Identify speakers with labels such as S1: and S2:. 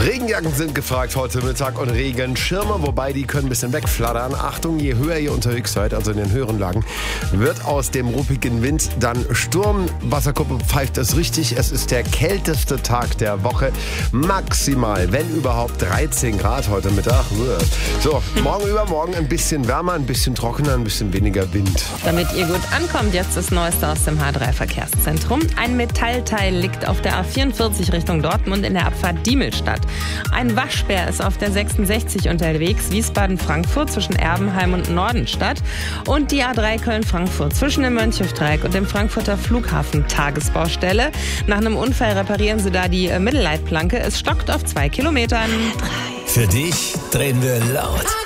S1: Regenjacken sind gefragt heute Mittag und Regenschirme, wobei die können ein bisschen wegflattern. Achtung, je höher ihr unterwegs seid, also in den höheren Lagen, wird aus dem ruppigen Wind dann Sturm. Wasserkuppe pfeift es richtig. Es ist der kälteste Tag der Woche. Maximal, wenn überhaupt, 13 Grad heute Mittag. So, morgen übermorgen ein bisschen wärmer, ein bisschen trockener, ein bisschen weniger Wind.
S2: Damit ihr gut ankommt, jetzt das Neueste aus dem H3-Verkehrszentrum. Ein Metallteil liegt auf der A44 Richtung Dortmund in der Abfahrt Diemelstadt. Ein Waschbär ist auf der 66 unterwegs, Wiesbaden-Frankfurt zwischen Erbenheim und Nordenstadt. Und die A3 Köln-Frankfurt zwischen dem Mönchhöfdreieck und dem Frankfurter Flughafen Tagesbaustelle. Nach einem Unfall reparieren sie da die Mittelleitplanke. Es stockt auf 2 Kilometern.
S3: Für dich drehen wir laut.